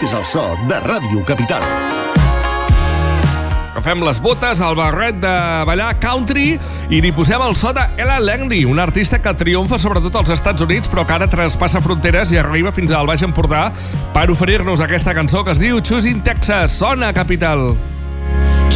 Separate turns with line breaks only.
és el so de Ràdio Capital.
Agafem les botes, el barret de ballar country i n'hi posem el so de Ella Langley, una artista que triomfa sobretot als Estats Units però que ara traspassa fronteres i arriba fins al Baix Empordà per oferir-nos aquesta cançó que es diu Choosing Texas. Sona Capital.